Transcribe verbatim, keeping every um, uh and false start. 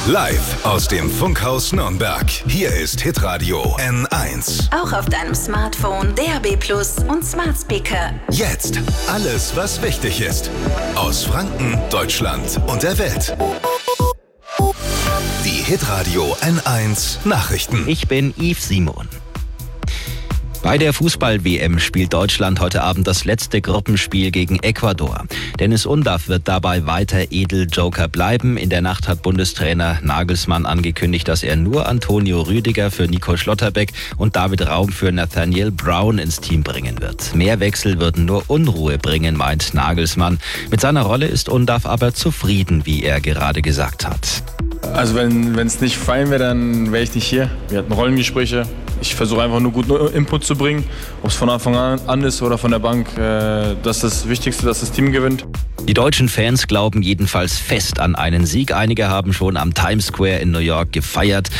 Live aus dem Funkhaus Nürnberg. Hier ist Hitradio N eins. Auch auf deinem Smartphone, D A B Plus und Smart Speaker. Jetzt alles, was wichtig ist. Aus Franken, Deutschland und der Welt. Die Hitradio N eins Nachrichten. Ich bin Yves Simon. Bei der Fußball-W M spielt Deutschland heute Abend das letzte Gruppenspiel gegen Ecuador. Dennis Undaff wird dabei weiter Edeljoker bleiben. In der Nacht hat Bundestrainer Nagelsmann angekündigt, dass er nur Antonio Rüdiger für Nico Schlotterbeck und David Raum für Nathaniel Brown ins Team bringen wird. Mehr Wechsel würden nur Unruhe bringen, meint Nagelsmann. Mit seiner Rolle ist Undaff aber zufrieden, wie er gerade gesagt hat. Also wenn es nicht fein wäre, dann wäre ich nicht hier. Wir hatten Rollengespräche. Ich versuche einfach nur guten Input zu bringen, ob es von Anfang an ist oder von der Bank. Das ist das Wichtigste, dass das Team gewinnt. Die deutschen Fans glauben jedenfalls fest an einen Sieg. Einige haben schon am Times Square in New York gefeiert.